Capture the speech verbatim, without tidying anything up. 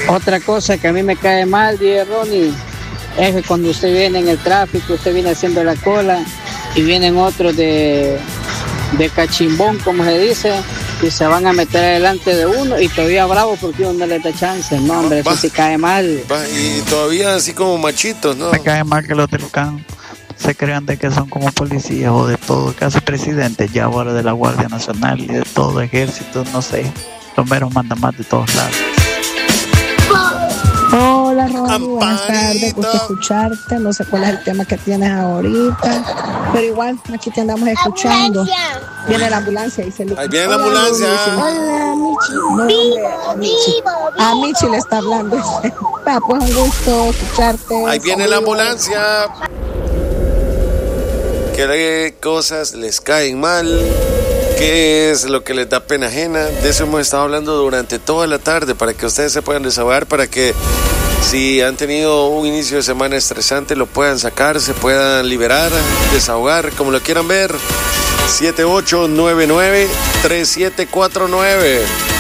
Otra cosa que a mí me cae mal, D J Ronnie, es que cuando usted viene en el tráfico, usted viene haciendo la cola y vienen otros de, de cachimbón, como se dice, y se van a meter delante de uno y todavía bravo porque uno no le da chance. No, hombre, eso va, sí cae mal. Va, y todavía así como machitos, ¿no? Me cae mal que los Telucan se crean de que son como policías o de todo, casi presidentes ya ahora de la Guardia Nacional y de todo ejército, no sé, los meros mandan más de todos lados. Hola Ronnie, buenas tardes, gusto escucharte, no sé cuál es el tema que tienes ahorita, pero igual aquí te andamos escuchando. Viene la ambulancia, dice Lucas. Ahí viene la ambulancia. Hola Michi. No, hombre, a Michi. A Michi le está hablando. Ah, pues un gusto escucharte. Ahí viene la ambulancia. ¿Qué cosas les caen mal? ¿Qué es lo que les da pena ajena? De eso hemos estado hablando durante toda la tarde para que ustedes se puedan desahogar, para que si han tenido un inicio de semana estresante lo puedan sacar, se puedan liberar, desahogar, como lo quieran ver. siete ocho nueve nueve tres siete cuatro nueve